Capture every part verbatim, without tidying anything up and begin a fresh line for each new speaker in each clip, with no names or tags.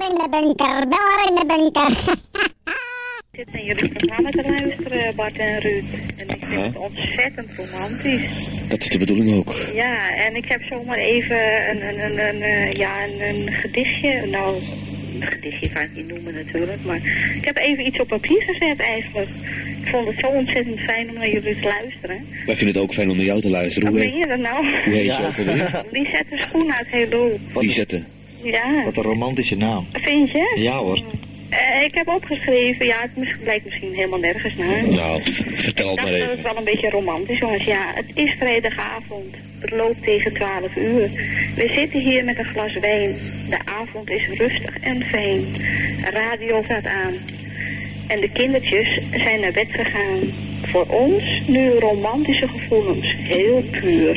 Beller in de bunker, Beller in de bunker.
Ik zit naar jullie programma te luisteren, Bart en Ruud. En ik vind het ontzettend romantisch.
Dat is de bedoeling ook.
Ja, en ik heb zomaar even een, een, een, een, een, ja, een, een gedichtje. Nou, een gedichtje kan ik niet noemen natuurlijk. Maar ik heb even iets op papier gezet eigenlijk. Ik vond het zo ontzettend fijn om naar jullie te luisteren.
Wij vinden het ook fijn om naar jou te luisteren.
Hoe
Hoe
ben je dat nou?
Hoe heet je ook alweer?
Lisette Schoen uit Helo.
Lisette.
Ja.
Wat een romantische naam.
Vind je?
Ja hoor.
Uh, ik heb opgeschreven, ja, het mis- blijkt misschien helemaal nergens naar.
Nou, vertel het
Ik
maar
dacht dat het
even.
wel een beetje romantisch was. Ja, het is vrijdagavond. Het loopt tegen twaalf uur. We zitten hier met een glas wijn. De avond is rustig en fijn. Radio gaat aan. En de kindertjes zijn naar bed gegaan. Voor ons nu romantische gevoelens. Heel puur.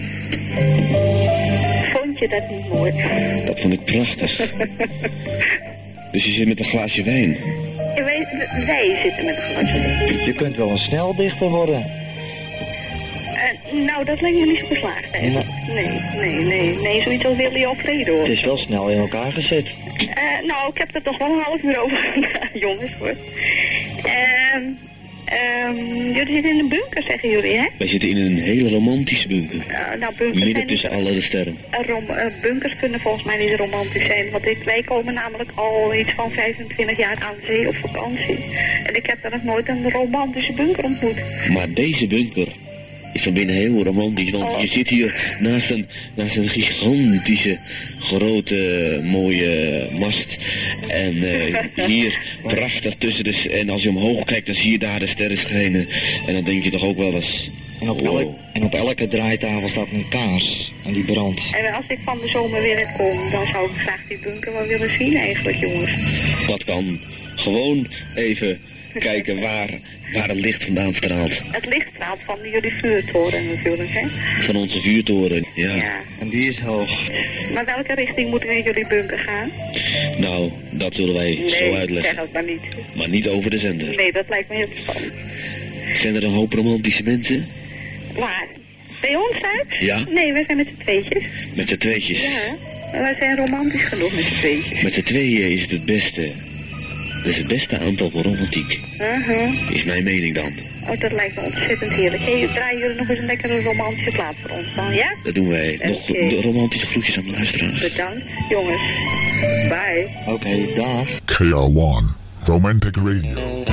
Vond je dat niet mooi?
Dat vond ik prachtig. Dus je zit met een glaasje wijn.
Ja, wij, wij zitten met een glasje wijn.
Je kunt wel een sneldichter worden.
Uh, nou, dat lijkt me niet zo geslaagd eigenlijk. Nee, nee, nee, nee, zoiets als Willy Alfredo. hoor.
Het is wel snel in elkaar gezet.
Uh, nou, ik heb er toch wel een half uur over gedaan, jongens, hoor. Ehm, um, jullie zitten in een bunker, zeggen jullie, hè?
Wij zitten in een hele romantische bunker.
Uh, nou, bunkers
Midden
zijn
tussen
niet-
alle de sterren.
Uh, rom- uh, bunkers kunnen volgens mij niet romantisch zijn, want ik, wij komen namelijk al iets van vijfentwintig jaar aan zee op vakantie. En ik heb daar nog nooit een romantische bunker ontmoet.
Maar deze bunker is van binnen heel romantisch. Want
Oh.
je zit hier naast een, naast een gigantische, grote, mooie mast. En eh, hier prachtig tussen de... s- En als je omhoog kijkt, dan zie je daar de sterren schijnen. En dan denk je toch ook wel eens...
En op,
wow.
elk, en op elke draaitafel staat een kaars. En die brandt.
En als ik van de zomer weer kom, dan zou ik graag die bunker wel willen zien eigenlijk, jongens.
Dat kan. Gewoon even kijken waar, waar het licht vandaan straalt.
Het licht straalt van jullie vuurtoren natuurlijk, hè?
Van onze vuurtoren. Ja.
Ja.
En die is hoog.
Maar welke richting moeten we in jullie bunker gaan?
Nou, dat zullen wij zo
zeg
uitleggen.
het maar niet.
Maar niet over de zender.
Nee, dat lijkt me heel spannend.
Zijn er een hoop romantische mensen?
Waar? Bij ons thuis?
Ja.
Nee, wij zijn met z'n tweetjes.
Met z'n tweetjes.
Ja, wij zijn romantisch genoeg met z'n tweetjes.
Met z'n tweeën is het het beste. Dat is het beste aantal voor romantiek.
Uh-huh.
Is mijn mening dan.
Oh, dat lijkt me ontzettend heerlijk. Hé, hey, draaien jullie nog eens een lekkere romantische plaat voor ons dan, ja?
Dat doen wij. Nog
Oké.
de romantische groetjes aan de luisteraars.
Bedankt, jongens. Bye.
Oké, dag.
K R one Romantic Radio.